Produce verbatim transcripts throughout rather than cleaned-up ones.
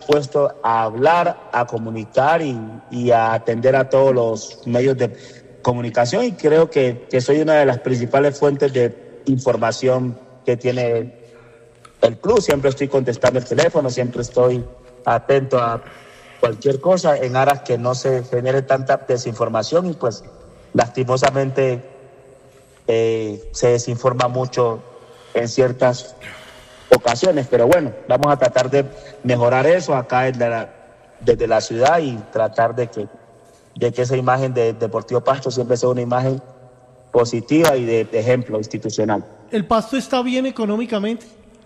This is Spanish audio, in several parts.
dispuesto a hablar, a comunicar y, y a atender a todos los medios de comunicación, y creo que, que soy una de las principales fuentes de información que tiene el club. Siempre estoy contestando el teléfono, siempre estoy atento a cualquier cosa en aras que no se genere tanta desinformación, y pues lastimosamente eh, se desinforma mucho en ciertas ocasiones, pero bueno, vamos a tratar de mejorar eso acá desde la, desde la ciudad, y tratar de que, de que esa imagen de Deportivo Pasto siempre sea una imagen positiva y de, de ejemplo institucional. ¿El Pasto está bien económicamente?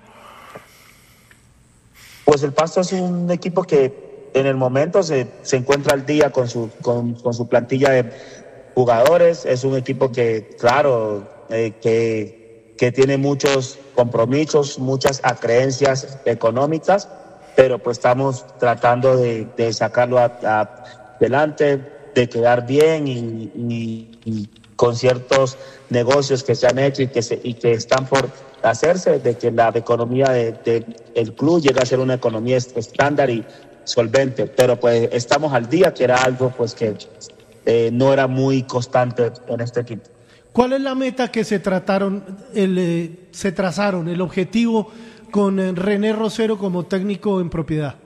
Pues el Pasto es un equipo que en el momento se, se encuentra al día con su, con, con su plantilla de jugadores. Es un equipo que, claro, eh, que que tiene muchos compromisos, muchas acreencias económicas, pero pues estamos tratando de, de sacarlo a, a adelante, de quedar bien, y, y, y con ciertos negocios que se han hecho y que, se, y que están por hacerse, de que la economía de, de el club llegue a ser una economía estándar y solvente, pero pues estamos al día, que era algo pues que eh, no era muy constante en este equipo. ¿Cuál es la meta que se trataron, el, eh, se trazaron, el objetivo con eh, René Rosero como técnico en propiedad?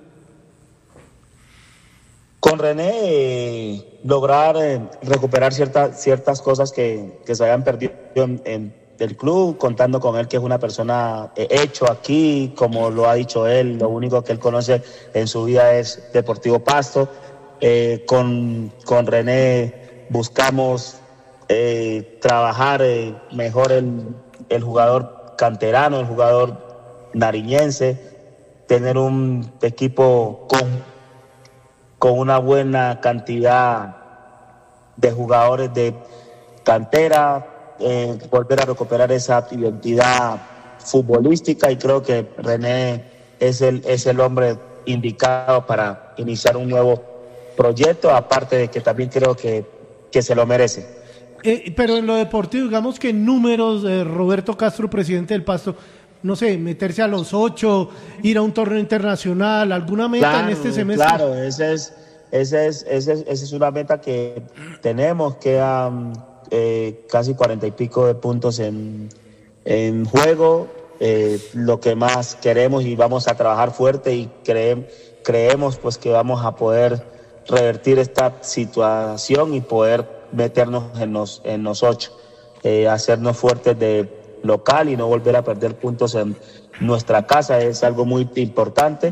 Con René eh, lograr eh, recuperar ciertas ciertas cosas que, que se habían perdido en, en el club, contando con él que es una persona eh, hecho aquí, como lo ha dicho él, lo único que él conoce en su vida es Deportivo Pasto. Eh, con, con René buscamos Eh, trabajar eh, mejor el, el jugador canterano, el jugador nariñense, tener un equipo con, con una buena cantidad de jugadores de cantera, eh, volver a recuperar esa identidad futbolística, y creo que René es el, es el hombre indicado para iniciar un nuevo proyecto, aparte de que también creo que, que se lo merece. Eh, pero en lo deportivo, digamos que en números, eh, Roberto Castro, presidente del Pasto, no sé, meterse a los ocho, ir a un torneo internacional, alguna meta claro, en este semestre. Claro, esa es, esa es, esa es, esa es una meta que tenemos, quedan eh, casi cuarenta y pico de puntos en, en juego, eh, lo que más queremos, y vamos a trabajar fuerte, y cre, creemos pues que vamos a poder revertir esta situación y poder meternos en los, en los ocho, eh, hacernos fuertes de local y no volver a perder puntos en nuestra casa es algo muy importante,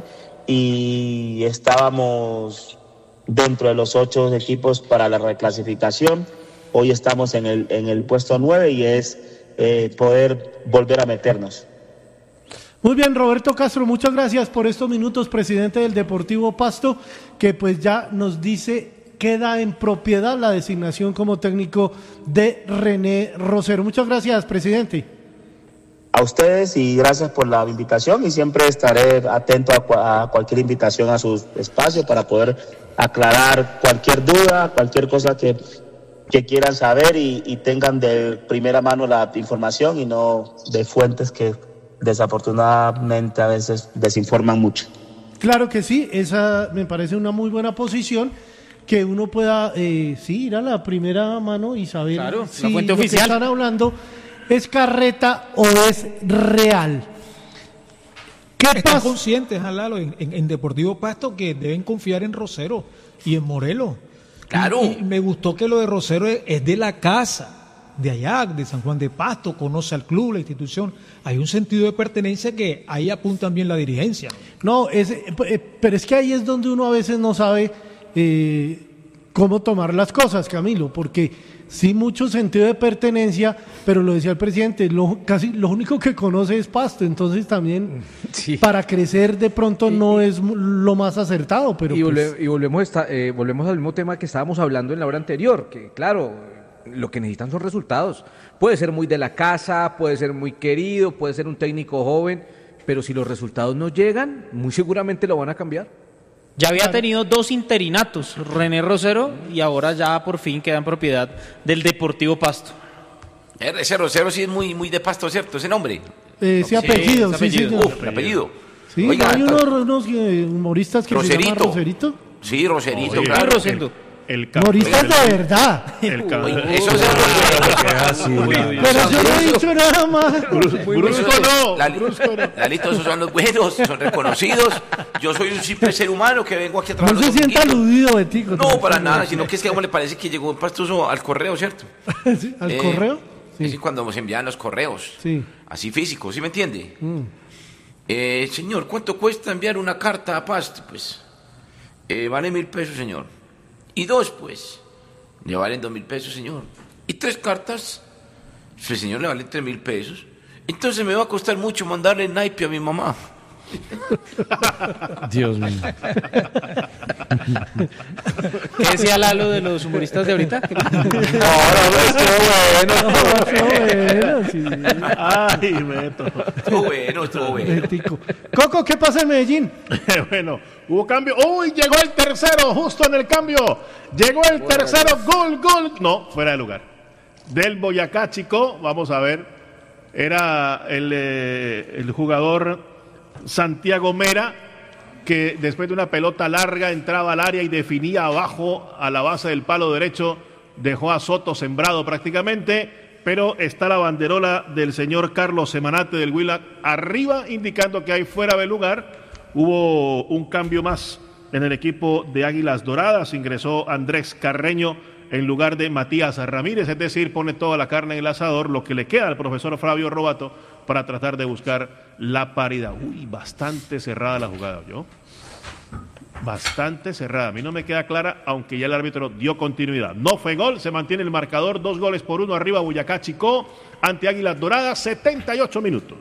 y estábamos dentro de los ocho equipos para la reclasificación. Hoy estamos en el, en el puesto nueve, y es eh, poder volver a meternos. Muy bien, Roberto Castro, muchas gracias por estos minutos, presidente del Deportivo Pasto, que pues ya nos dice queda en propiedad la designación como técnico de René Rosero. Muchas gracias, presidente. A ustedes, y gracias por la invitación, y siempre estaré atento a, a cualquier invitación a sus espacios para poder aclarar cualquier duda, cualquier cosa que, que quieran saber, y, y tengan de primera mano la información y no de fuentes que desafortunadamente a veces desinforman mucho. Claro que sí, esa me parece una muy buena posición, que uno pueda eh, sí ir a la primera mano y saber claro, si fuente lo oficial. que están hablando es carreta o es real. ¿Qué Están pasa? conscientes, Alalo, en, en, en Deportivo Pasto, que deben confiar en Rosero y en Morelos. Claro. Y, y me gustó que lo de Rosero es, es de la casa, de allá, de San Juan de Pasto, conoce al club, la institución. Hay un sentido de pertenencia que ahí apuntan bien la dirigencia. No, es, pero es que ahí es donde uno a veces no sabe Eh, cómo tomar las cosas, Camilo, porque sí mucho sentido de pertenencia, pero lo decía el presidente, lo, casi lo único que conoce es Pasto, entonces también sí. Para crecer de pronto no es lo más acertado. Pero y, pues... volve, y volvemos, esta, eh, volvemos al mismo tema que estábamos hablando en la hora anterior, que claro, lo que necesitan son resultados. Puede ser muy de la casa, puede ser muy querido, puede ser un técnico joven, pero si los resultados no llegan, muy seguramente lo van a cambiar. Ya había tenido dos interinatos, René Rosero, y ahora ya por fin queda en propiedad del Deportivo Pasto. Ese Rosero sí es muy, muy de Pasto, ¿cierto? Ese nombre. Eh, sí, apellido. Sí, sí, apellido. sí, Uf, el apellido. Sí, Oiga, hay entonces- unos, unos eh, humoristas que Roserito. se llaman Roserito. Sí, Roserito, Oye, claro. Ah, Rosendo. El Humoristas campeón de verdad. del- el ca- Oye, eso es algo bueno. Pero yo no he dicho nada más. Brusco no, Lali- Lalito, esos son los buenos, son reconocidos. Yo soy un simple ser humano que vengo aquí a No trabajar. se los sienta domingos. aludido, Betico. No, para nada, sino que es que a uno le parece que llegó un pastoso al correo, ¿cierto? Sí, ¿al Eh, correo? Es Sí. cuando nos envían los correos. Sí. Así físicos, ¿sí me entiende? Mm. Eh, señor, ¿cuánto cuesta enviar una carta a Pasto? Pues, eh, vale mil pesos, señor. Y dos, pues, le valen dos mil pesos, señor. Y tres cartas, pues, señor, le valen tres mil pesos. Entonces me va a costar mucho mandarle naipe a mi mamá. Dios mío. ¿Qué decía Lalo de los humoristas de ahorita? Bueno, sí. Ay, Beto. Estuvo bueno, estuvo bueno. Betico. Coco, ¿qué pasa en Medellín? Bueno, hubo cambio. ¡Uy! Llegó el tercero, justo en el cambio. Llegó el tercero, gol, gol. No, fuera de lugar. Del Boyacá Chico, vamos a ver. Era el, eh, el jugador Santiago Mera, que después de una pelota larga entraba al área y definía abajo a la base del palo derecho. Dejó a Soto sembrado prácticamente, pero está la banderola del señor Carlos Semanate del Huila arriba, indicando que hay fuera de lugar. Hubo un cambio más en el equipo de Águilas Doradas. Ingresó Andrés Carreño en lugar de Matías Ramírez, es decir, pone toda la carne en el asador, lo que le queda al profesor Flavio Robato para tratar de buscar la paridad. Uy, bastante cerrada la jugada, ¿yo? Bastante cerrada. A mí no me queda clara, aunque ya el árbitro dio continuidad. No fue gol, se mantiene el marcador, dos goles por uno arriba Boyacá Chicó ante Águilas Doradas, setenta y ocho minutos.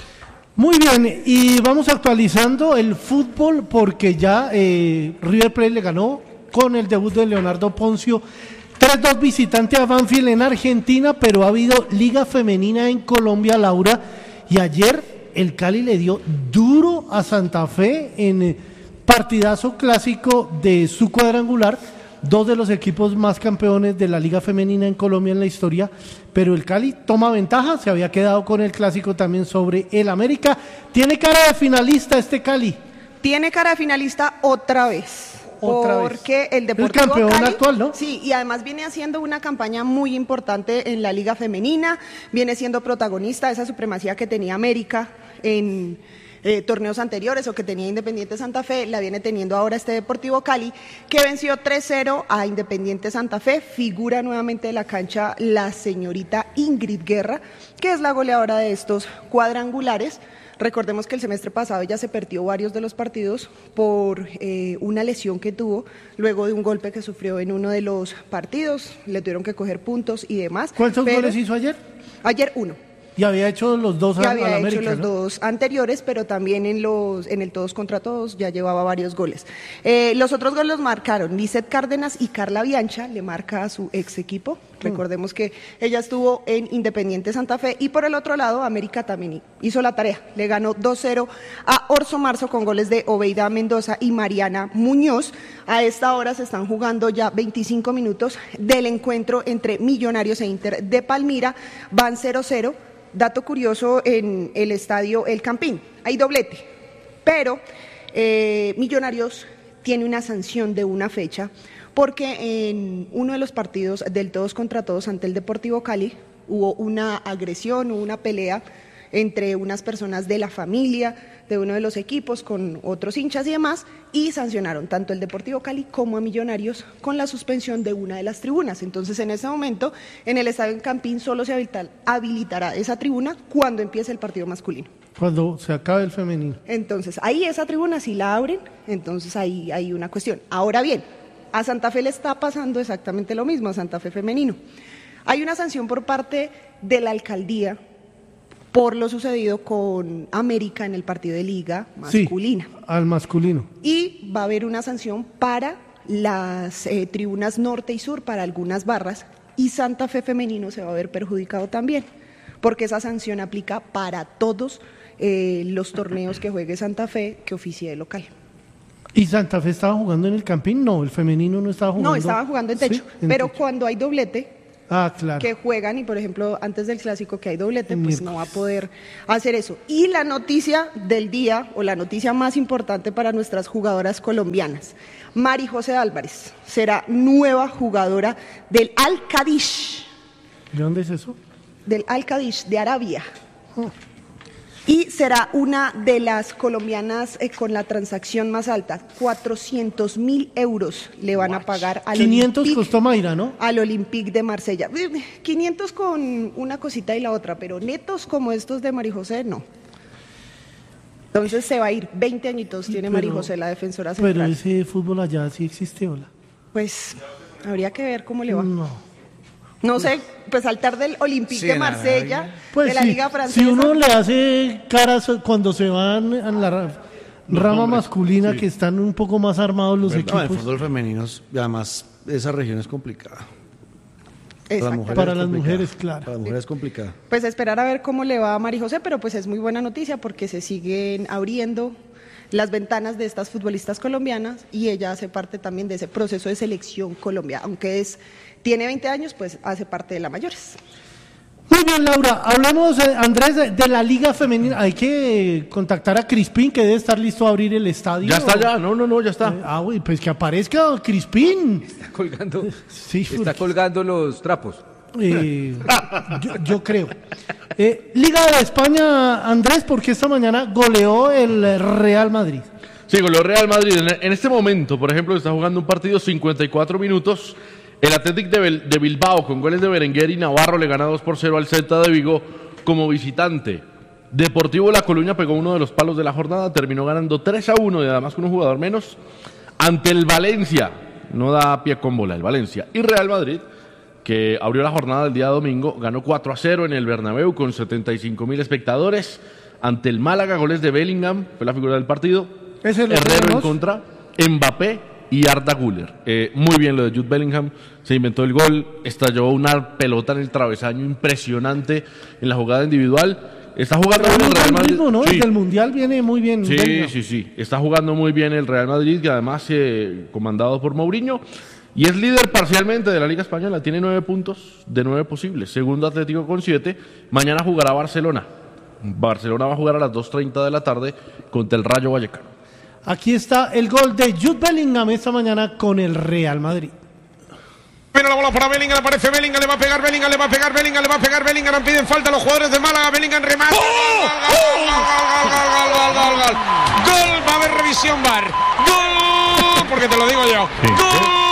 Muy bien, y vamos actualizando el fútbol porque ya eh, River Plate le ganó con el debut de Leonardo Poncio tres dos visitante a Banfield en Argentina, pero ha habido Liga Femenina en Colombia, Laura, y ayer el Cali le dio duro a Santa Fe en eh, partidazo clásico de su cuadrangular, dos de los equipos más campeones de la Liga Femenina en Colombia en la historia, pero el Cali toma ventaja, se había quedado con el clásico también sobre el América. ¿Tiene cara de finalista este Cali? Tiene cara de finalista otra vez. Otra vez. Porque el Deportivo El campeón Cali, actual, ¿no? Sí, y además viene haciendo una campaña muy importante en la Liga Femenina, viene siendo protagonista de esa supremacía que tenía América en eh, torneos anteriores o que tenía Independiente Santa Fe, la viene teniendo ahora este Deportivo Cali, que venció tres cero a Independiente Santa Fe. Figura nuevamente de la cancha la señorita Ingrid Guerra, que es la goleadora de estos cuadrangulares. Recordemos que el semestre pasado ella se perdió varios de los partidos por eh, una lesión que tuvo luego de un golpe que sufrió en uno de los partidos, le tuvieron que coger puntos y demás. ¿Cuántos pero goles hizo ayer? Ayer uno. Y había hecho los dos Ya a, había a la hecho América, los ¿no? dos anteriores, pero también en los en el todos contra todos ya llevaba varios goles. Eh, los otros goles los marcaron Lizeth Cárdenas y Carla Biancha, le marca a su ex equipo. Recordemos que ella estuvo en Independiente Santa Fe y por el otro lado América también hizo la tarea. Le ganó dos cero a Orso Marzo con goles de Obeida Mendoza y Mariana Muñoz. A esta hora se están jugando ya veinticinco minutos del encuentro entre Millonarios e Inter de Palmira. Van cero cero. Dato curioso en el estadio El Campín, hay doblete, pero eh, Millonarios tiene una sanción de una fecha porque en uno de los partidos del todos contra todos ante el Deportivo Cali hubo una agresión, hubo una pelea entre unas personas de la familia de uno de los equipos con otros hinchas y demás, y sancionaron tanto el Deportivo Cali como a Millonarios con la suspensión de una de las tribunas. Entonces, en ese momento, en el estadio en Campín solo se habilita- habilitará esa tribuna cuando empiece el partido masculino. Cuando se acabe el femenino. Entonces, ahí esa tribuna sí la abren, entonces ahí hay una cuestión. Ahora bien, a Santa Fe le está pasando exactamente lo mismo, a Santa Fe femenino. Hay una sanción por parte de la alcaldía por lo sucedido con América en el partido de liga masculina. Sí, al masculino. Y va a haber una sanción para las eh, tribunas norte y sur, para algunas barras, y Santa Fe femenino se va a ver perjudicado también, porque esa sanción aplica para todos eh, los torneos que juegue Santa Fe que oficie de local. ¿Y Santa Fe estaba jugando en el Campín? No, el femenino no estaba jugando. No, estaba jugando en techo, Sí, en pero techo. cuando hay doblete, Ah, claro. que juegan y por ejemplo antes del clásico que hay doblete, pues no va a poder hacer eso. Y la noticia del día o la noticia más importante para nuestras jugadoras colombianas, Mari José Álvarez será nueva jugadora del Al-Qadish. ¿De dónde es eso? Del Al-Qadish de Arabia. Oh. Y será una de las colombianas eh, con la transacción más alta. cuatrocientos mil euros le van a pagar al quinientos Olympique, costó Mayra, ¿no? Al Olympique de Marsella. quinientos con una cosita y la otra, pero netos como estos de Mari José, no. Entonces se va a ir. veinte añitos tiene pero, Mari José, la defensora central. Pero ese fútbol allá sí existe, ¿hola? Pues habría que ver cómo le va. No. No sé, pues saltar del Olympique sí, de Marsella, pues de la sí, Liga Francesa. Si uno le hace caras cuando se van a la rama no, masculina, sí. que están un poco más armados los bueno, equipos. No, el fútbol femenino, y además esa región es complicada. Para, mujeres para las mujeres, claro. Para las mujeres es complicada. Pues esperar a ver cómo le va a Mari José, pero pues es muy buena noticia porque se siguen abriendo las ventanas de estas futbolistas colombianas y ella hace parte también de ese proceso de selección Colombia, aunque es tiene veinte años, pues hace parte de la mayores. Muy bien, Laura, hablamos, eh, Andrés, de, de la Liga Femenina. Hay que contactar a Crispín, que debe estar listo a abrir el estadio. Ya está, ya, no, no, no, ya está. Eh, ah, güey, pues que aparezca Crispín. Está colgando, sí, está porque... colgando los trapos. Eh, yo, yo creo. Eh, Liga de España, Andrés, porque esta mañana goleó el Real Madrid. Sí, goleó Real Madrid. En, en este momento, por ejemplo, está jugando un partido cincuenta y cuatro minutos. El Athletic de, de Bilbao, con goles de Berenguer y Navarro, le gana dos por cero al Celta de Vigo como visitante. Deportivo La Coruña pegó uno de los palos de la jornada, terminó ganando tres a uno, y además con un jugador menos, ante el Valencia. No da pie con bola el Valencia. Y Real Madrid, que abrió la jornada del día domingo, ganó cuatro a cero en el Bernabéu con setenta y cinco mil espectadores. Ante el Málaga, goles de Bellingham, fue la figura del partido. Herrero en contra, Mbappé y Arda Güler. Eh, muy bien lo de Jude Bellingham, se inventó el gol, estalló una pelota en el travesaño impresionante en la jugada individual. Está jugando bien el Real Madrid. Mismo, ¿no? Sí. Desde el Mundial viene muy bien. Sí, Bellingham. sí, sí. Está jugando muy bien el Real Madrid, que además eh, comandado por Mourinho. Y es líder parcialmente de la Liga Española, tiene nueve puntos de nueve posibles. Segundo Atlético con siete. Mañana jugará Barcelona. Barcelona va a jugar a las dos treinta de la tarde contra el Rayo Vallecano. Aquí está el gol de Jude Bellingham esta mañana con el Real Madrid. Viene la bola para Bellingham, aparece Bellingham, le va a pegar Bellingham, le va a pegar Bellingham, le va a pegar Bellingham, le piden falta a los jugadores de Málaga, Bellingham remata. ¡Oh! ¡Gol, gol, gol, gol, gol, gol! ¡Gol! Va a haber revisión V A R. ¡Gol! Porque te lo digo yo. Sí. ¡Gol!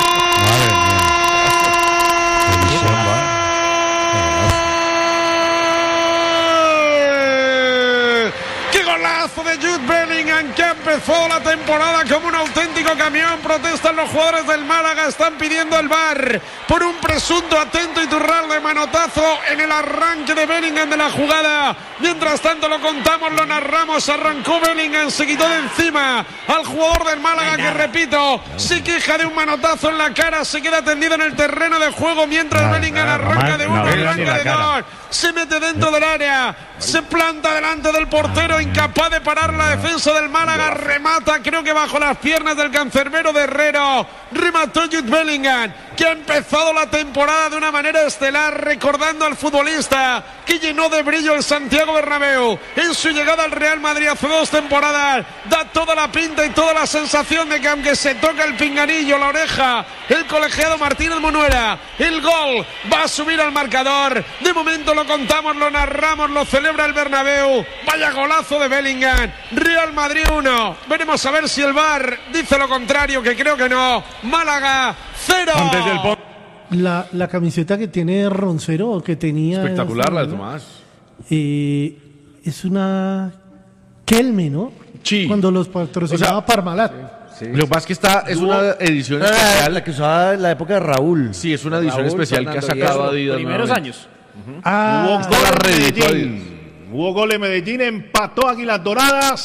De Jude Bellingham, que ha empezado la temporada como un auténtico camión. Protestan los jugadores del Málaga, están pidiendo el V A R por un presunto atento y turral de manotazo en el arranque de Bellingham de la jugada. Mientras tanto lo contamos, lo narramos, arrancó Bellingham, se quitó de encima al jugador del Málaga, que repito, se queja de un manotazo en la cara, se queda tendido en el terreno de juego mientras no, Bellingham no, arranca no, de uno, no, arranca de dos, se mete dentro del área, se planta delante del portero, incapaz de parar la defensa del Málaga, remata, creo que bajo las piernas del cancerbero de Herrero, remató Jude Bellingham, que ha empezado la temporada de una manera estelar, recordando al futbolista que llenó de brillo el Santiago Bernabéu en su llegada al Real Madrid hace dos temporadas. Da toda la pinta y toda la sensación de que aunque se toca el pinganillo, la oreja, el colegiado Martínez Monuera, el gol va a subir al marcador. De momento lo contamos, lo narramos, lo celebra el Bernabéu. Vaya golazo de Bellingham. Real Madrid uno. Veremos a ver si el V A R dice lo contrario, que creo que no. Málaga cero. Antes del La, la camiseta que tiene Roncero, que tenía... Espectacular la de Tomás. Eh, es una Kelme, ¿no? Sí. Cuando los patrocinaba, o sea, Parmalat. Sí, sí. Lo que pasa es que esta es una edición ah, especial. La que usaba en la época de Raúl. Sí, es una edición Raúl, especial Fernando, que ha sacado Adidas. Primeros nuevamente. años. Uh-huh. Ah, hubo gol de Medellín. Hubo gol de Medellín, empató Águilas Doradas.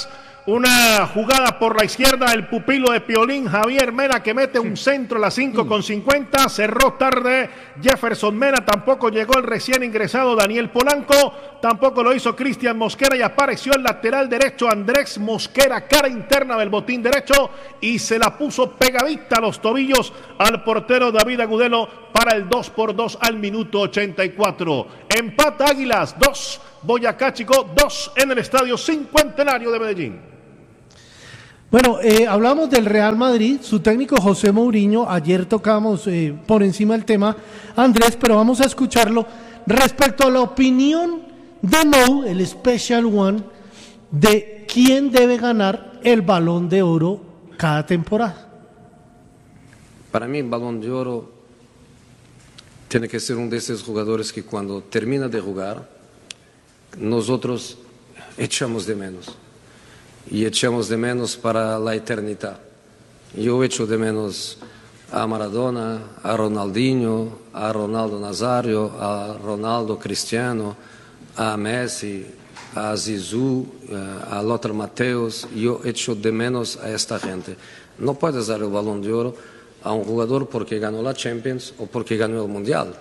Una jugada por la izquierda, el pupilo de Piolín, Javier Mena, que mete un centro a las cinco con cincuenta. Cerró tarde Jefferson Mena. Tampoco llegó el recién ingresado Daniel Polanco. Tampoco lo hizo Cristian Mosquera. Y apareció el lateral derecho Andrés Mosquera, cara interna del botín derecho. Y se la puso pegadita a los tobillos al portero David Agudelo para el dos por dos al minuto ochenta y cuatro. Empata Águilas, dos. Boyacá Chico, dos en el Estadio Cincuentenario de Medellín. Bueno, eh, hablamos del Real Madrid, su técnico José Mourinho, ayer tocamos eh, por encima del tema, Andrés, pero vamos a escucharlo respecto a la opinión de Mou, el Special One, de quién debe ganar el Balón de Oro cada temporada. Para mí el Balón de Oro tiene que ser uno de esos jugadores que cuando termina de jugar, nosotros echamos de menos. Y echamos de menos para la eternidad. Yo echo de menos a Maradona, a Ronaldinho, a Ronaldo Nazario, a Ronaldo Cristiano, a Messi, a Zizou, a Lothar Matthäus. Yo echo de menos a esta gente. No puedes dar el Balón de Oro a un jugador porque ganó la Champions o porque ganó el Mundial.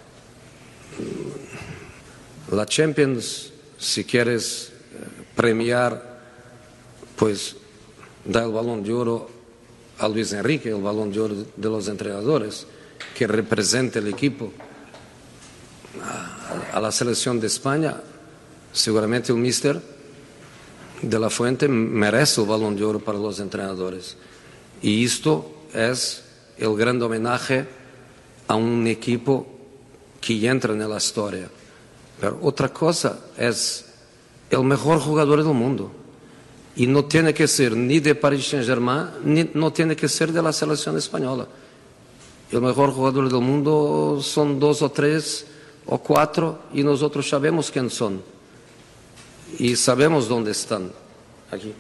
La Champions, si quieres premiar, pues da el Balón de Oro a Luis Enrique, el Balón de Oro de los entrenadores, que representa el equipo. A, a la selección de España, seguramente el míster de la Fuente merece el Balón de Oro para los entrenadores. Y esto es el gran homenaje a un equipo que entra en la historia. Pero otra cosa es el mejor jugador del mundo. Y no tiene que ser ni de Paris Saint-Germain, ni no tiene que ser de la selección española. El mejor jugador del mundo son dos o tres o cuatro y nosotros sabemos quién son. Y sabemos dónde están, aquí.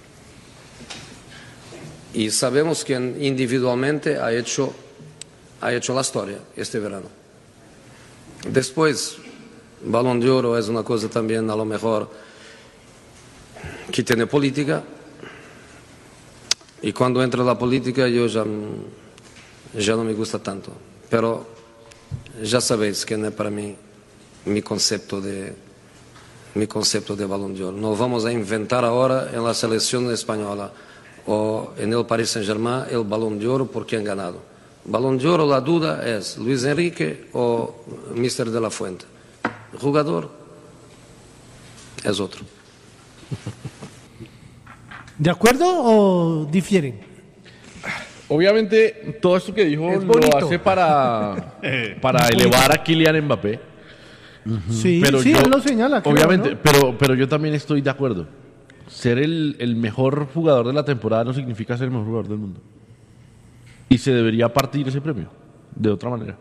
Y sabemos quién individualmente ha hecho, ha hecho la historia este verano. Después, Balón de Oro es una cosa también a lo mejor que tiene política, y cuando entra la política yo ya, ya no me gusta tanto, pero ya sabéis que no es para mí mi concepto de mi concepto de Balón de Oro. No vamos a inventar ahora en la selección española o en el Paris Saint-Germain el Balón de Oro por quien ha ganado. Balón de Oro, la duda es Luis Enrique o míster de la Fuente. El jugador es otro. ¿De acuerdo o difieren? Obviamente, todo esto que dijo lo hace para, para elevar a Kylian Mbappé. Sí, pero sí, yo, él lo señala. Creo, obviamente, ¿no? pero, pero yo también estoy de acuerdo. Ser el, el mejor jugador de la temporada no significa ser el mejor jugador del mundo. Y se debería partir ese premio de otra manera.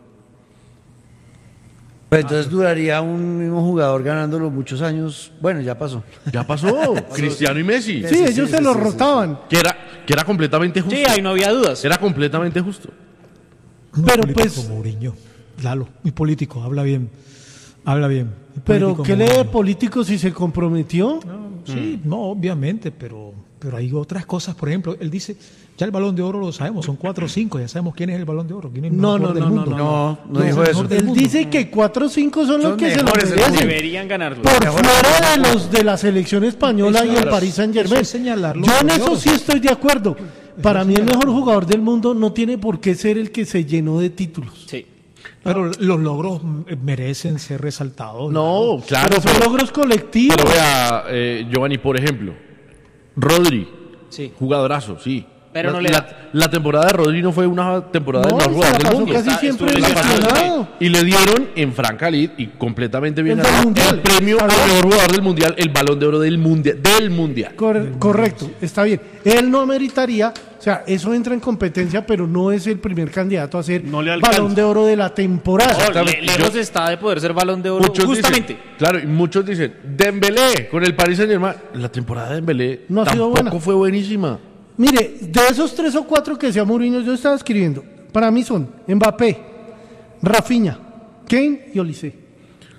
Pues entonces duraría un mismo jugador ganándolo muchos años. Bueno, ya pasó. Ya pasó. Cristiano y Messi. Sí, ellos sí, se sí, lo sí, rotaban. Que era, que era completamente justo. Sí, ahí no había dudas. Era completamente justo. Muy Pero político, pues- Mourinho. Lalo, muy político, habla bien. Habla bien. Muy Pero político, ¿qué lee Mourinho. de político si se comprometió? Sí, no, obviamente, pero, pero hay otras cosas. Por ejemplo, él dice, ya el Balón de Oro lo sabemos, son cuatro o cinco, ya sabemos quién es el Balón de Oro, quién es el No, mejor no, del no, mundo. no, No, no es dijo el eso. mejor del Él mundo. dice que cuatro o cinco son los Son que se lo mejores del merecen. Deberían ganarlo. Por fuera de los de la selección española y el Eso- Paris Saint eso Germain. es señalarlo, Yo en por eso Dios. sí estoy de acuerdo. Para mí el mejor jugador del mundo no tiene por qué ser el que se llenó de títulos. Sí. Pero los logros merecen ser resaltados. No, claro. Pero son pero- logros colectivos. Pero vea, eh, Giovanni, por ejemplo, Rodri, Sí. jugadorazo, sí. Pero la, no le la, da. la temporada de Rodri no fue una temporada No, de y mejor se la jugador del pasó mundo. casi Está- siempre estuvo lesionado. Y le dieron en Franca Lid y completamente bien El del ganado, Mundial. el premio al Está bien. mejor jugador del mundial, el Balón de Oro del mundial, del mundial. Cor- correcto, está bien. Él no meritaría, o sea, eso entra en competencia, pero no es el primer candidato a ser No le alcanza. Balón de Oro de la temporada. No, Exactamente. le- lejos está de poder ser Balón de Oro. Muchos Justamente. dicen, claro, y muchos dicen, Dembélé con el Paris Saint-Germain, la temporada de Dembélé No ha sido tampoco buena. fue buenísima. Mire, de esos tres o cuatro que decía Mourinho, yo estaba escribiendo. Para mí son Mbappé, Rafinha, Kane y Olise.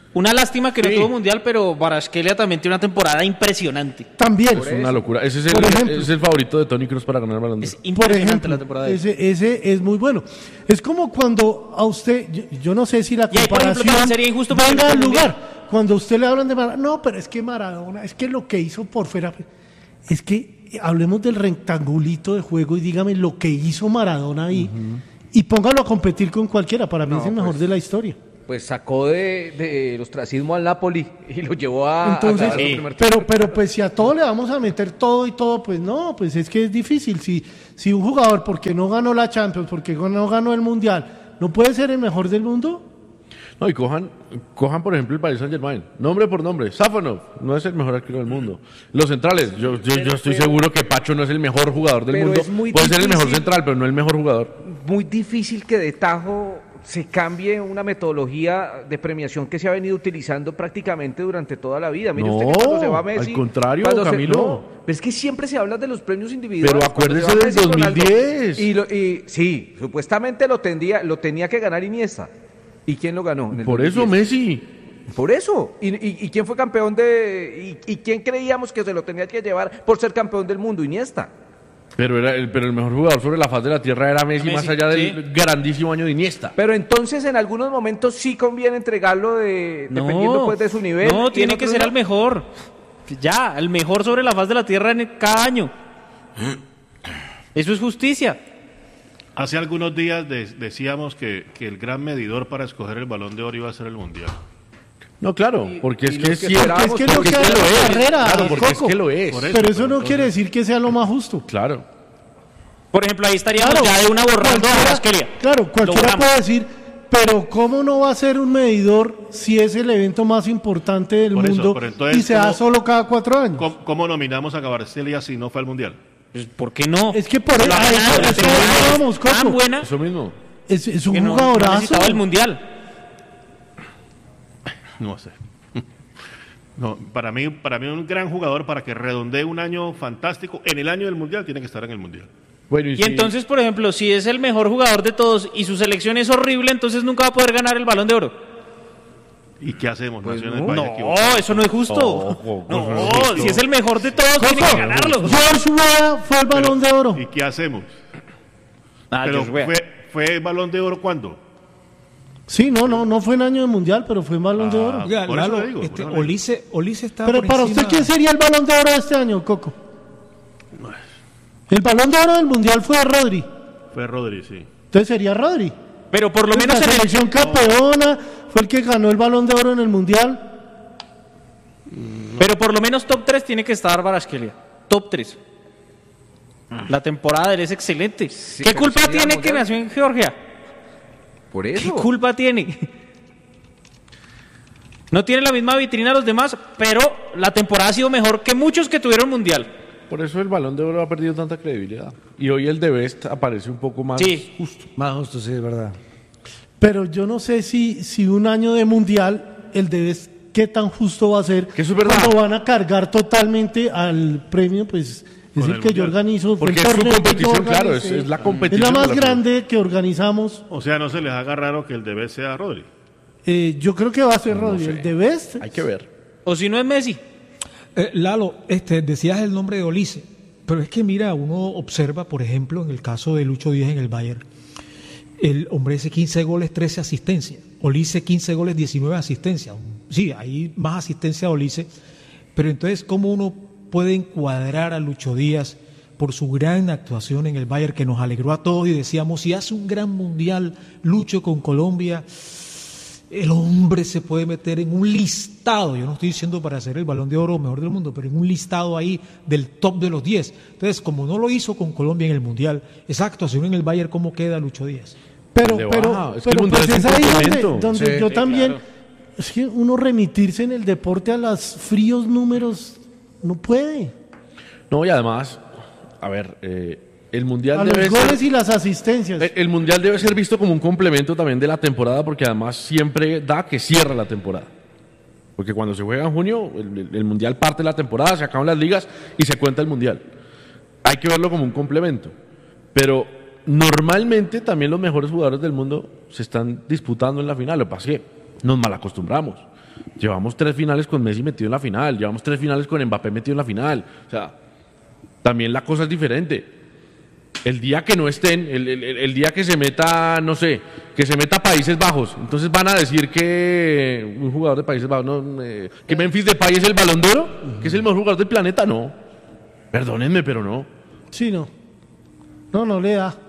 Una lástima que no Sí. tuvo mundial, pero Kvaratskhelia también tiene una temporada impresionante. También. Es una locura. Ese es el, Por ejemplo. es el favorito de Toni Kroos para ganar el Balón de Oro. Es Por impresionante ejemplo, la temporada de él. ese, ese es muy bueno. Es como cuando a usted, yo, yo no sé si la Y ahí, por ejemplo, comparación también sería injusto porque venga no al fue lugar. mundial. Cuando a usted le hablan de Maradona, no, pero es que Maradona, es que lo que hizo por fuera, es que hablemos del rectangulito de juego y dígame lo que hizo Maradona ahí y póngalo a competir con cualquiera. Para mí No, es el mejor pues, de la historia. Pues sacó de, del ostracismo al Napoli y lo llevó a, Entonces, a ganar su primer pero, pero pues si a todo le vamos a meter todo y todo, pues no, pues es que es difícil. Si, si un jugador, porque no ganó la Champions, porque no ganó el Mundial, no puede ser el mejor del mundo. No, y cojan, cojan por ejemplo el Paris Saint Germain, nombre por nombre. Safonov no es el mejor arquero del mundo. Los centrales, yo, yo, yo estoy pero- seguro que Pacho no es el mejor jugador del pero mundo. es muy Puede ser el mejor difícil. central, pero no el mejor jugador. Muy difícil que de tajo se cambie una metodología de premiación que se ha venido utilizando prácticamente durante toda la vida. Mire No, usted que cuando se va Messi, al contrario, cuando se- Camilo. no, pero es que siempre se habla de los premios individuales. Pero Cuando se acuérdese va del Messi, dos mil Ronaldo, diez. Y, lo- y sí, supuestamente lo tendría, lo tenía que ganar Iniesta. ¿Y quién lo ganó? en el Por eso dos mil diez? Messi. Por eso. ¿Y, y, y quién fue campeón de...? Y, ¿Y quién creíamos que se lo tenía que llevar por ser campeón del mundo? Iniesta. Pero, era el, pero el mejor jugador sobre la faz de la tierra era Messi, Messi, más allá del sí. grandísimo año de Iniesta. Pero entonces en algunos momentos sí conviene entregarlo de, dependiendo pues de su nivel. y No, en tiene que otros ser no. al mejor. Ya, el mejor sobre la faz de la tierra en cada año. Eso es justicia. Hace algunos días de- decíamos que, que el gran medidor para escoger el Balón de Oro iba a ser el Mundial. No, claro, porque es y que los que siempre... esperábamos, Es que es lo porque que es hace que lo la es. carrera, Claro, porque Coco. es que lo es. Por eso, Pero eso pero no entonces- quiere decir que sea lo más justo. Claro. Por ejemplo, ahí estaríamos Claro, ya de una borrando a cualquiera- Kvaratskhelia. Claro, Lo cualquiera borramos. puede decir, pero ¿cómo no va a ser un medidor si es el evento más importante del Por eso, mundo pero entonces, y se da ¿cómo- solo cada cuatro años? ¿Cómo, cómo nominamos a Kvaratskhelia si no fue al Mundial? Pues, ¿por qué no? Es que por Lo eso, ha a ganado, eso- la a eso temporada vamos, es tan Coco. buena Eso mismo. Es, es un que no, no jugadorazo. necesitaba el mundial. No sé. No, para mí, para mí un gran jugador para que redondee un año fantástico. En el año del Mundial tiene que estar en el Mundial. Bueno, Y si- entonces, por ejemplo, si es el mejor jugador de todos y su selección es horrible, entonces nunca va a poder ganar el Balón de Oro. ¿Y qué hacemos? Naciones No, Valle no, equivocadas. eso no es justo. Ojo, No, eso no es justo. si es el mejor de todos, tiene que ganarlo. George Weah fue el Balón de Oro. ¿Y qué hacemos? Ah, Pero Dios, wea. fue, fue el Balón de Oro ¿cuándo? Sí, no, no, no fue en año de mundial, pero fue en Balón de Ah, Oro. Oiga, por eso Lalo, le digo, este, por eso le digo. Olice, Olice está Pero por para encima- usted, ¿quién sería el Balón de Oro de este año, Coco? El Balón de Oro del mundial fue Rodri. Fue Rodri, sí. Entonces sería Rodri. Pero por lo Pues menos la en el selección campeona fue el que ganó el Balón de Oro en el mundial. Pero por lo menos top tres tiene que estar Kvaratskhelia. Top tres. La temporada de él es excelente. ¿Qué pero culpa sería tiene mundial. que nació en Georgia? Por ¿Qué eso. culpa tiene? No tiene la misma vitrina a los demás, pero la temporada ha sido mejor que muchos que tuvieron mundial. Por eso el Balón de Oro ha perdido tanta credibilidad. Y hoy el de Best aparece un poco más Sí. justo. Más justo, sí, es verdad. Pero yo no sé si, si un año de mundial, el de qué tan justo va a ser. Que eso es verdad. Cuando van a cargar totalmente al premio, pues es Con el el que yo mundial. organizo. fue Porque el es su torneo que yo competición, claro, es, organicé. es la Es competición. la de más la- grande que organizamos. O sea, no se les haga raro que el de B sea Rodri. Eh, yo creo que va a ser Rodri. El de Best. Hay que ver. O si no es Messi. Eh, Lalo, este, decías el nombre de Olice, pero es que mira, uno observa, por ejemplo, en el caso de Lucho Díaz en el Bayern, el hombre ese quince goles, trece asistencias. Olice quince goles, diecinueve asistencias. Sí, hay más asistencia a Olice, pero entonces, ¿cómo uno puede encuadrar a Lucho Díaz por su gran actuación en el Bayern que nos alegró a todos y decíamos, si hace un gran mundial Lucho con Colombia, el hombre se puede meter en un listado, yo no estoy diciendo para hacer el Balón de Oro mejor del mundo, pero en un listado ahí del top de los diez. Entonces, como no lo hizo con Colombia en el Mundial, esa actuación en el Bayern, ¿cómo queda Lucho Díaz? Pero, Le pero, baja, es que el pero mundial pues es es un ahí donde, complemento. donde Sí, yo sí, también, claro. es que uno remitirse en el deporte a los fríos números no puede. No, y además, a ver, eh, el Mundial A debe los goles ser... y las asistencias. El, el Mundial debe ser visto como un complemento también de la temporada porque además siempre da que cierra la temporada. Porque cuando se juega en junio, el, el- el Mundial parte la temporada, se acaban las ligas y se cuenta el Mundial. Hay que verlo como un complemento. Pero normalmente también los mejores jugadores del mundo se están disputando en la final. Lo que pasa es que nos malacostumbramos. llevamos tres finales con Messi metido en la final, llevamos tres finales con Mbappé metido en la final. O sea, también la cosa es diferente. El día que no estén, el, el, el día que se meta, no sé, que se meta Países Bajos, entonces van a decir que un jugador de Países Bajos, no, eh, que Memphis Depay es el Balón de Oro, que es el mejor jugador del planeta, no. Perdónenme, pero no. Sí, no. No, no le da.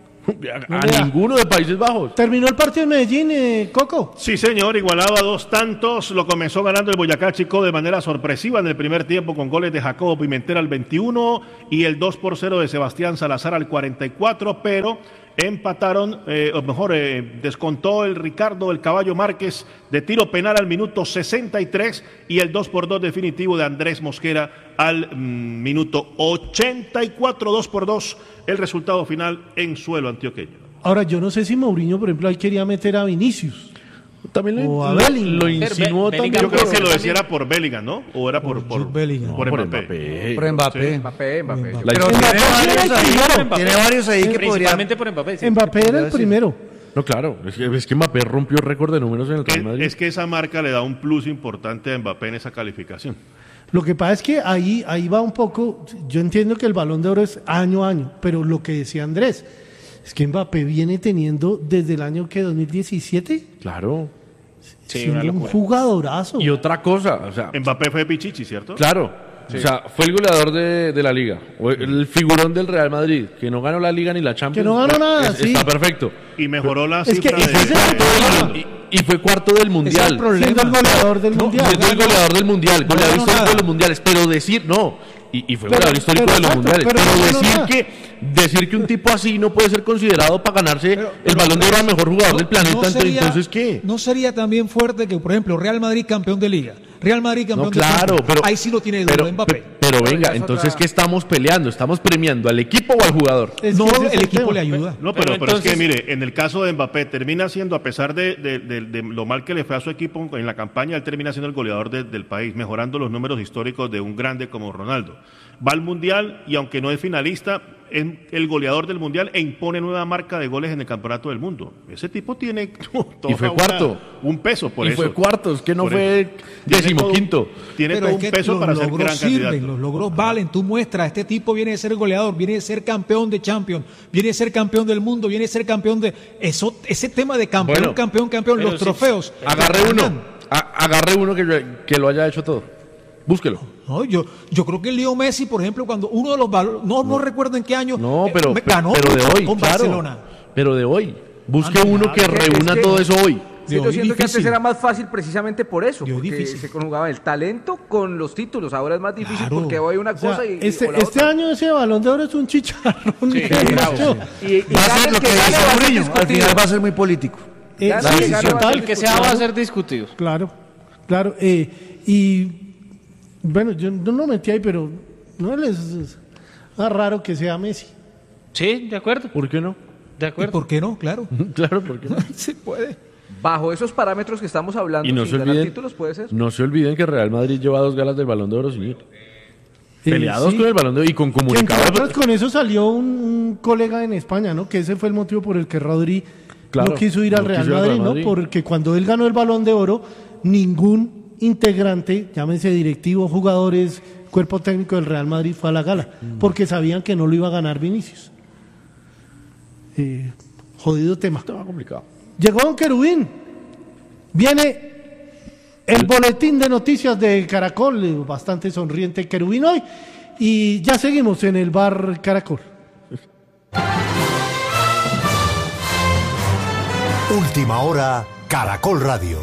A, no a le da. Ninguno de Países Bajos. ¿Terminó el partido en Medellín, eh, Coco? Sí, señor, igualado a dos tantos. Lo comenzó ganando el Boyacá Chicó de manera sorpresiva en el primer tiempo con goles de Jacobo Pimentel al veintiuno y el dos por cero de Sebastián Salazar al cuarenta y cuatro, pero empataron, eh, o mejor, eh, descontó el Ricardo el Caballo Márquez de tiro penal al minuto sesenta y tres y el dos por dos definitivo de Andrés Mosquera al mm, minuto ochenta y cuatro, dos por dos, el resultado final en suelo antioqueño. Ahora, yo no sé si Mourinho, por ejemplo, ahí quería meter a Vinicius. También le, o a lo, Bellingham. lo insinuó Be- también. Yo creo que lo decía era por Bellingham, ¿no? O era por, por, por, Bellingham. por, por Mbappé. Mbappé. Por Mbappé. Sí. Mbappé, Mbappé. Pero La tiene varios ahí, Mbappé. tiene varios ahí que podría... Principalmente por Mbappé. Sí. Mbappé era el primero. No, claro, es que, es que Mbappé rompió récord de números en el Real Madrid. Es, es que esa marca le da un plus importante a Mbappé en esa calificación. Lo que pasa es que ahí, ahí va un poco, yo entiendo que el Balón de Oro es año a año, pero lo que decía Andrés, es que Mbappé viene teniendo desde el año que dos mil diecisiete, Claro. Sí, siendo una un locura. jugadorazo. Y otra cosa, o sea, Mbappé fue Pichichi, ¿cierto? claro, o sea, fue el goleador de, de la Liga, o el figurón del Real Madrid, que no ganó la Liga ni la Champions. Que no ganó nada, es- sí. Está perfecto. Y mejoró la Es que cifra ese de... es el problema. Y, y fue cuarto del Mundial. Siendo el goleador del Mundial. Siendo el goleador del Mundial, goleador ganó histórico nada. de los Mundiales, pero decir, no, y, y fue Pero- goleador histórico pero de los exacto, Mundiales, pero pero, no ganó decir nada. que decir que un tipo así no puede ser considerado para ganarse el Balón de Oro al mejor jugador del planeta, No sería- entonces ¿qué? ¿No sería también fuerte que, por ejemplo, Real Madrid campeón de Liga, Real Madrid campeón No, de claro, Champions? pero Ahí sí lo tiene duda pero, Mbappé. pe- pero venga, es entonces otra- ¿qué estamos peleando? ¿Estamos premiando al equipo o al jugador? Es no, que ese es el equipo tema. le ayuda. No, pero, Pero pero es que, entonces- mire, en el caso de Mbappé, termina siendo, a pesar de, de- de- de lo mal que le fue a su equipo en la campaña, él termina siendo el goleador de- del país, mejorando los números históricos de un grande como Ronaldo. Va al Mundial y aunque no es finalista, es el goleador del Mundial e impone nueva marca de goles en el Campeonato del Mundo. Ese tipo tiene toda Y fue una- cuarto. un peso por y eso. fue cuartos, que no Por fue eso. Tiene decimoquinto. todo- Tiene Pero todo es un que peso los para ser logros gran sirven, candidato. los logros valen. Tú muestras, este tipo viene de ser goleador, viene de ser campeón de Champions, viene de ser campeón del mundo, viene de ser campeón de... Eso, ese tema de campeón, Bueno, campeón, campeón, pero los sí, trofeos. Agarre uno, a- agarre uno que, que lo haya hecho todo. Búsquelo. No, yo, yo creo que Leo Messi, por ejemplo, cuando uno de los valores, no, no recuerdo en qué año, No, eh, pero, me- ganó pero de hoy, con claro. Barcelona. Pero de hoy. Busque Ah, no, uno claro, que es que- reúna es que- todo eso hoy. Sí, yo Yo, siento que difícil. antes era más fácil precisamente por eso, Yo, porque difícil. se conjugaba el talento con los títulos. Ahora es más difícil Claro. porque hoy una O sea, cosa y, y- este o la este otra. año ese Balón de Oro es un chicharrón. Sí, bravo. Y, y Va a gane ser el lo que que gane, dice va a ser Mourinho. Al discutido. final va a ser muy político. Eh, Gane La el que decisión. gane, va a ser El que sea va a Claro. ser discutido. Claro, claro. eh, y bueno, yo no lo metí ahí, pero no les es más raro que sea Messi. Sí, de acuerdo. ¿Por qué no? De ¿Y acuerdo. por qué no? Claro. Claro, ¿por qué no? Se puede. Bajo esos parámetros que estamos hablando, Y no sin se ganar olviden, títulos puede ser. no se olviden que Real Madrid lleva dos galas del Balón de Oro, sí. Peleados sí. con el Balón de Oro y con Que entre comunicados. otras, con eso salió un, un colega en España, ¿no? Que ese fue el motivo por el que Rodri Claro, no quiso ir al no Real quiso ir al Madrid, Real ¿no? Madrid. Porque cuando él ganó el Balón de Oro, ningún integrante, llámense directivos, jugadores, cuerpo técnico del Real Madrid fue a la gala, Mm. porque sabían que no lo iba a ganar Vinicius. Eh, jodido tema. Estaba complicado. Llegó Don Querubín. Viene el boletín de noticias de Caracol, eh, bastante sonriente Querubín hoy. Y ya seguimos en el bar Caracol. Última hora, Caracol Radio.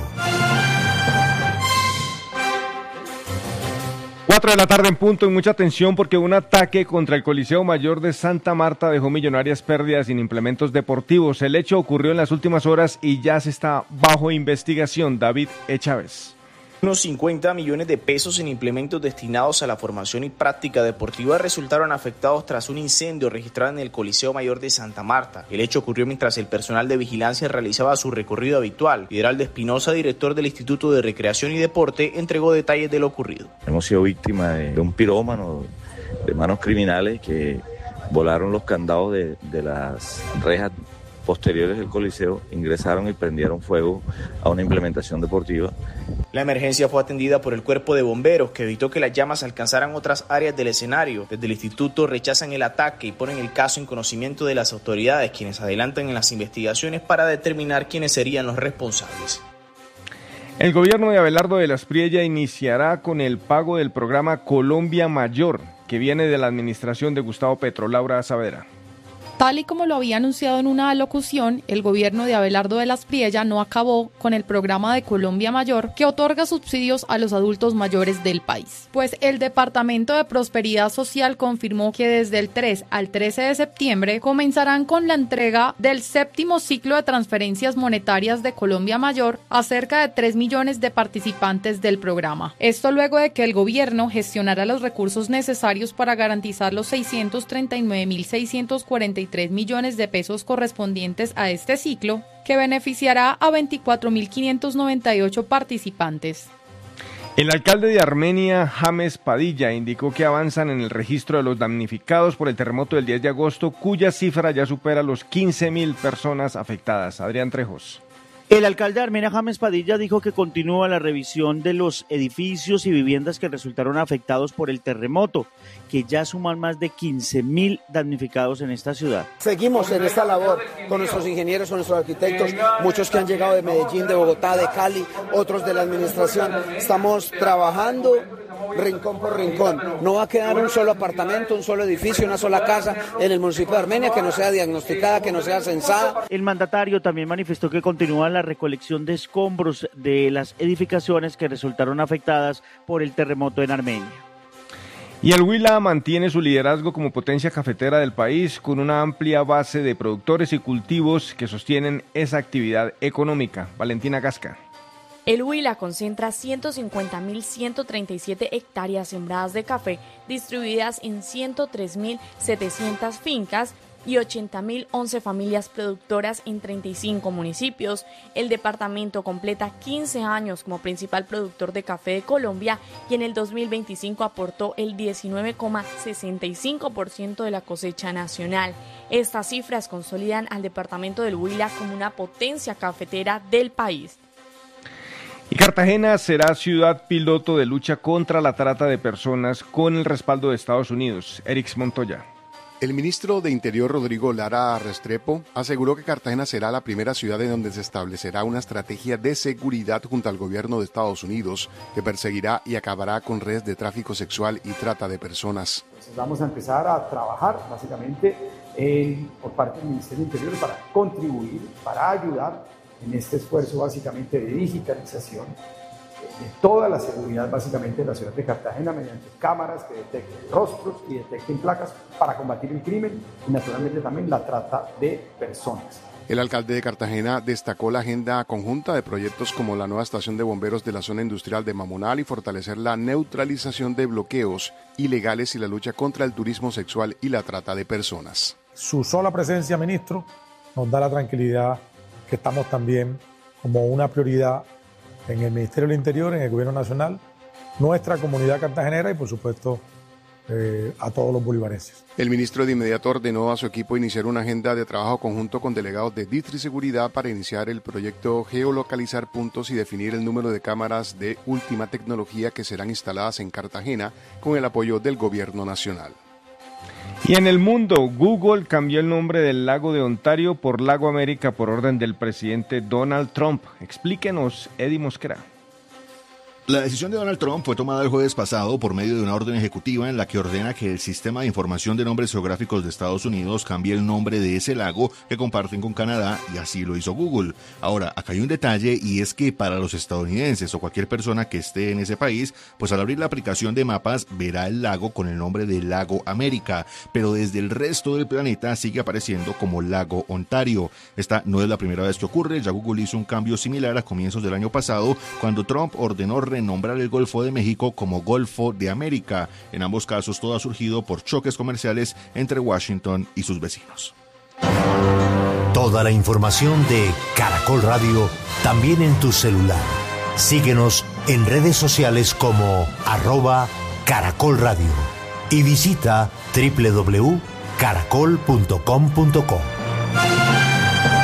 Cuatro de la tarde en punto y mucha atención porque un ataque contra el Coliseo Mayor de Santa Marta dejó millonarias pérdidas en implementos deportivos. El hecho ocurrió en las últimas horas y ya se está bajo investigación. David E. Chávez. Unos cincuenta millones de pesos en implementos destinados a la formación y práctica deportiva resultaron afectados tras un incendio registrado en el Coliseo Mayor de Santa Marta. El hecho ocurrió mientras el personal de vigilancia realizaba su recorrido habitual. Lideraldo Espinosa, director del Instituto de Recreación y Deporte, entregó detalles de lo ocurrido. Hemos sido víctimas de, de un pirómano, de manos criminales que volaron los candados de, de las rejas posteriores del Coliseo ingresaron y prendieron fuego a una implementación deportiva. La emergencia fue atendida por el cuerpo de bomberos, que evitó que las llamas alcanzaran otras áreas del escenario. Desde el instituto rechazan el ataque y ponen el caso en conocimiento de las autoridades, quienes adelantan en las investigaciones para determinar quiénes serían los responsables. El gobierno de Abelardo de las Priella iniciará con el pago del programa Colombia Mayor, que viene de la administración de Gustavo Petro. Laura Saavedra. Tal y como lo había anunciado en una alocución, el gobierno de Abelardo de las Priella no acabó con el programa de Colombia Mayor, que otorga subsidios a los adultos mayores del país. Pues el Departamento de Prosperidad Social confirmó que desde el tres al trece de septiembre comenzarán con la entrega del séptimo ciclo de transferencias monetarias de Colombia Mayor a cerca de tres millones de participantes del programa. Esto luego de que el gobierno gestionara los recursos necesarios para garantizar los seiscientos treinta y nueve mil seiscientos cuarenta y tres millones de pesos correspondientes a este ciclo, que beneficiará a veinticuatro mil quinientos noventa y ocho participantes. El alcalde de Armenia, James Padilla, indicó que avanzan en el registro de los damnificados por el terremoto del diez de agosto, cuya cifra ya supera los quince mil personas afectadas. Adrián Trejos. El alcalde de Armenia, James Padilla, dijo que continúa la revisión de los edificios y viviendas que resultaron afectados por el terremoto, que ya suman más de quince mil damnificados en esta ciudad. Seguimos en esta labor con nuestros ingenieros, con nuestros arquitectos, muchos que han llegado de Medellín, de Bogotá, de Cali, otros de la administración. Estamos trabajando rincón por rincón. No va a quedar un solo apartamento, un solo edificio, una sola casa en el municipio de Armenia que no sea diagnosticada, que no sea censada. El mandatario también manifestó que continúa la recolección de escombros de las edificaciones que resultaron afectadas por el terremoto en Armenia. Y el Huila mantiene su liderazgo como potencia cafetera del país con una amplia base de productores y cultivos que sostienen esa actividad económica. Valentina Gasca. El Huila concentra ciento cincuenta mil ciento treinta y siete hectáreas sembradas de café distribuidas en ciento tres mil setecientas fincas y ochenta mil once familias productoras en treinta y cinco municipios. El departamento completa quince años como principal productor de café de Colombia y en el dos mil veinticinco aportó el diecinueve coma sesenta y cinco por ciento de la cosecha nacional. Estas cifras consolidan al departamento del Huila como una potencia cafetera del país. Y Cartagena será ciudad piloto de lucha contra la trata de personas con el respaldo de Estados Unidos. Erix Montoya. El ministro de Interior, Rodrigo Lara Restrepo, aseguró que Cartagena será la primera ciudad en donde se establecerá una estrategia de seguridad junto al gobierno de Estados Unidos que perseguirá y acabará con redes de tráfico sexual y trata de personas. Entonces vamos a empezar a trabajar básicamente en, por parte del Ministerio de Interior para contribuir, para ayudar en este esfuerzo básicamente de digitalización de toda la seguridad básicamente de la ciudad de Cartagena mediante cámaras que detecten rostros y detecten placas para combatir el crimen y naturalmente también la trata de personas. El alcalde de Cartagena destacó la agenda conjunta de proyectos como la nueva estación de bomberos de la zona industrial de Mamonal y fortalecer la neutralización de bloqueos ilegales y la lucha contra el turismo sexual y la trata de personas. Su sola presencia, ministro, nos da la tranquilidad que estamos también como una prioridad en el Ministerio del Interior, en el Gobierno Nacional, nuestra comunidad cartagenera y por supuesto eh, a todos los bolivarenses. El ministro de inmediato ordenó a su equipo iniciar una agenda de trabajo conjunto con delegados de Distri Seguridad para iniciar el proyecto Geolocalizar Puntos y definir el número de cámaras de última tecnología que serán instaladas en Cartagena con el apoyo del Gobierno Nacional. Y en el mundo, Google cambió el nombre del lago de Ontario por Lago América por orden del presidente Donald Trump. Explíquenos, Eddie Mosquera. La decisión de Donald Trump fue tomada el jueves pasado por medio de una orden ejecutiva en la que ordena que el Sistema de Información de Nombres Geográficos de Estados Unidos cambie el nombre de ese lago que comparten con Canadá, y así lo hizo Google. Ahora, acá hay un detalle, y es que para los estadounidenses o cualquier persona que esté en ese país, pues al abrir la aplicación de mapas verá el lago con el nombre de Lago América, pero desde el resto del planeta sigue apareciendo como Lago Ontario. Esta no es la primera vez que ocurre, ya Google hizo un cambio similar a comienzos del año pasado, cuando Trump ordenó nombrar el Golfo de México como Golfo de América. En ambos casos todo ha surgido por choques comerciales entre Washington y sus vecinos. Toda la información de Caracol Radio también en tu celular. Síguenos en redes sociales como arroba Caracol Radio y visita doble u doble u doble u punto caracol punto com punto co.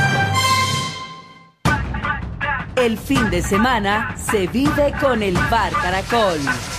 El fin de semana se vive con el Bar Caracol.